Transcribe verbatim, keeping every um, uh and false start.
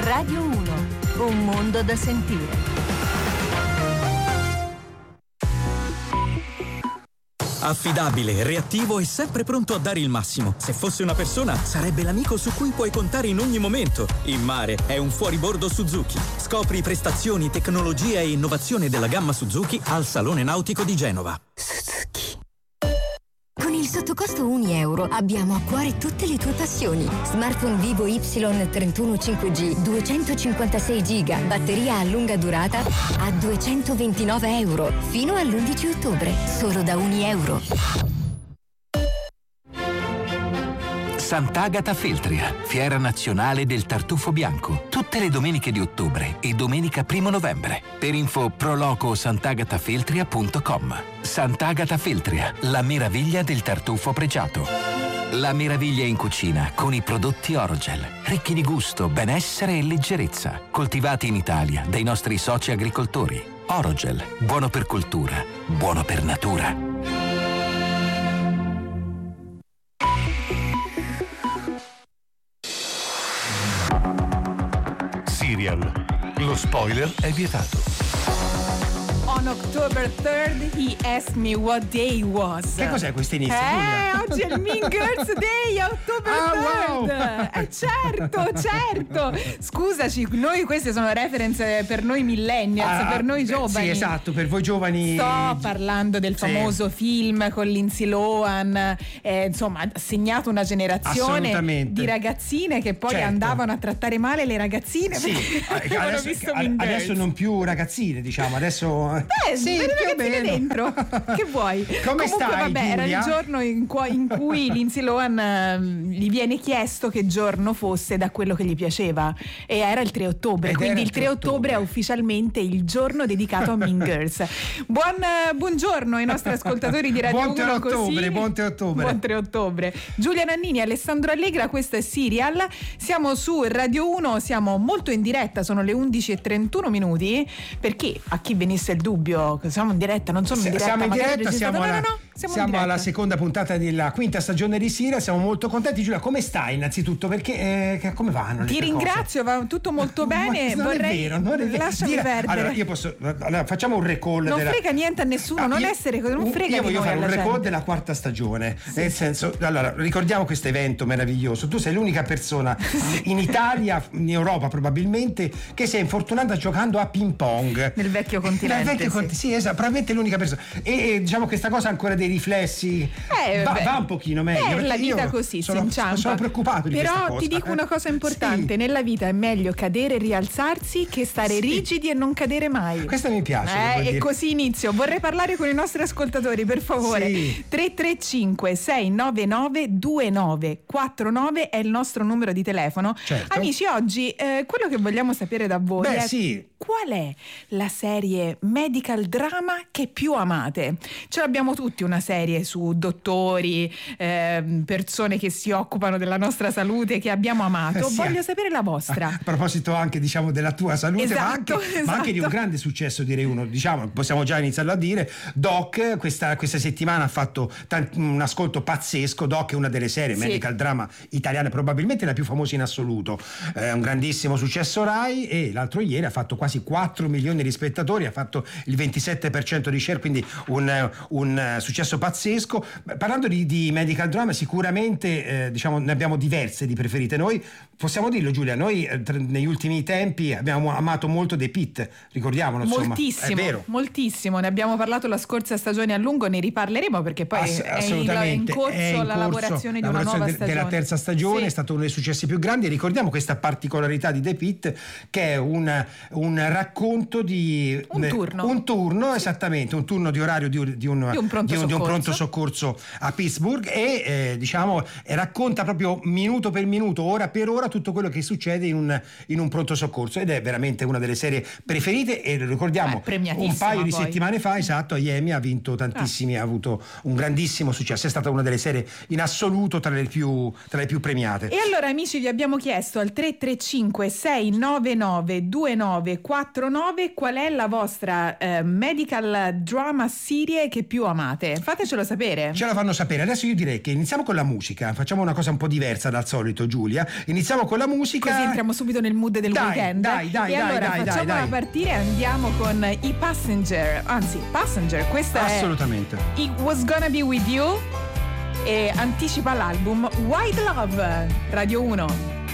Radio uno, un mondo da sentire. Affidabile, reattivo e sempre pronto a dare il massimo. Se fosse una persona, sarebbe l'amico su cui puoi contare in ogni momento. In mare è un fuoribordo Suzuki. Scopri prestazioni, tecnologia e innovazione della gamma Suzuki al Salone Nautico di Genova. Suzuki. Con il sottocosto un euro abbiamo a cuore tutte le tue passioni. Smartphone Vivo Y trentuno cinque G, duecentocinquantasei giga, batteria a lunga durata a duecentoventinove euro. Fino all'undici ottobre, solo da un euro. Sant'Agata Feltria, fiera nazionale del tartufo bianco, tutte le domeniche di ottobre e domenica primo novembre. Per info proloco sant'agatafeltria punto com. Sant'Agata Feltria, la meraviglia del tartufo pregiato. La meraviglia in cucina con i prodotti Orogel, ricchi di gusto, benessere e leggerezza, coltivati in Italia dai nostri soci agricoltori. Orogel, buono per cultura, buono per natura. Serial. Lo spoiler è vietato. On October third, he asked me what day was. Che cos'è questo inizio? Eh, oggi è il Mean Girls Day, October ah, third. Wow. Eh, certo, certo. Scusaci, noi queste sono reference per noi millennials, ah, per noi beh, giovani. Sì, esatto, per voi giovani. Sto parlando del famoso sì. film con Lindsay Lohan, eh, insomma, ha segnato una generazione di ragazzine che poi certo. andavano a trattare male le ragazzine. Sì, avevano adesso, visto adesso non più ragazzine, diciamo, adesso Beh, sì, ragazzine dentro. Che vuoi? Come Comunque, stai, vabbè, Giulia? era il giorno in, cu- in cui Lindsay Lohan uh, gli viene chiesto che giorno fosse da quello che gli piaceva e era il tre ottobre. Ed quindi il tre ottobre. ottobre è ufficialmente il giorno dedicato a Mean Girls. Buon uh, buongiorno ai nostri ascoltatori di Radio buon tre uno. ottobre, Così. buon tre ottobre. Buon tre ottobre. Giulia Nannini, Alessandro Allegra, questo è Serial. Siamo su Radio uno, siamo molto in diretta, sono le undici e trentuno minuti. Perché a chi venisse il dubbio, siamo in diretta, non sono in diretta. Siamo in diretta, siamo, no, alla, no, no, siamo, siamo in diretta. alla seconda puntata della quinta stagione di Serial, siamo molto contenti. Giulia, come stai innanzitutto? Perché eh, come vanno le Ti ringrazio, cose? va tutto molto bene. Non vorrei... è vero, non è vero. Lasciami Dire, perdere. allora io posso allora, facciamo un recall non della... frega niente a nessuno, ah, non io, essere così, non frega io di voglio noi fare un alla recall gente. della quarta stagione, sì. nel senso, allora ricordiamo questo evento meraviglioso. Tu sei l'unica persona in Italia, in Europa probabilmente, che si è infortunata giocando a ping pong nel vecchio continente. Nel vecchio sì. continente, sì, esatto, probabilmente l'unica persona. E, e diciamo questa cosa ha ancora dei riflessi. Eh, va, va un pochino meglio. Eh, la vita io così sono, si inciampa. sono preoccupato di Però questa cosa. ti dico una cosa importante: sì. nella vita è meglio cadere e rialzarsi che stare sì. rigidi e non cadere mai. Questa mi piace. Eh, e così inizio. Vorrei parlare con i nostri ascoltatori, per favore. Sì. tre tre cinque sei nove nove due nove quattro nove è il nostro numero di telefono. Certo. Amici, oggi eh, quello che vogliamo sapere da voi Beh, è sì. qual è la serie medical drama che più amate? Ce l'abbiamo tutti una serie su dottori, eh, persone che si occupano della nostra salute che abbiamo amato. Eh, sì. Voglio sapere la vostra. A proposito anche, diciamo, della tua salute, esatto, ma, anche, esatto. ma anche di un grande successo, direi uno, diciamo, possiamo già iniziarlo a dire. Doc questa, questa settimana ha fatto tant- un ascolto pazzesco. Doc è una delle serie sì. medical drama italiane, probabilmente la più famosa in assoluto, è eh, un grandissimo successo Rai, e l'altro ieri ha fatto quasi quattro milioni di spettatori, ha fatto il ventisette per cento di share, quindi un, un successo pazzesco. Parlando di, di medical drama, sicuramente eh, diciamo ne abbiamo diverse di preferite. Noi possiamo dirlo, Giulia, noi eh, tra, negli ultimi tempi abbiamo amato molto The Pitt, ricordiamolo, insomma. Moltissimo, è vero. moltissimo, ne abbiamo parlato la scorsa stagione a lungo, ne riparleremo perché poi Ass- è, in, è in corso è in la corso lavorazione di la una lavorazione nuova de- stagione della terza stagione, sì. è stato uno dei successi più grandi. Ricordiamo questa particolarità di The Pitt, che è un, un racconto di un turno, un turno esattamente, un turno di orario di, di, un, di, un, pronto di, un, di un pronto soccorso a Pittsburgh, e eh, diciamo racconta proprio minuto per minuto, ora per ora, tutto quello che succede in un, in un pronto soccorso, ed è veramente una delle serie preferite. E ricordiamo, Beh, un paio di poi. settimane fa, esatto, agli Emmy ha vinto tantissimi, ah. ha avuto un grandissimo successo, è stata una delle serie in assoluto tra le più, tra le più premiate. E allora, amici, vi abbiamo chiesto al tre tre cinque sei nove nove due nove quattro nove qual è la vostra eh, medical drama serie che più amate. Fatecelo sapere. Ce la fanno sapere. Adesso io direi che iniziamo con la musica. Facciamo una cosa un po' diversa dal solito, Giulia. Iniziamo con la musica. Così entriamo subito nel mood del dai, weekend. Dai, dai, e dai, allora dai, facciamola dai, dai. partire e andiamo con i Passenger. Anzi, Passenger, questa Assolutamente. è It Was Gonna Be With You e anticipa l'album White Love. Radio uno.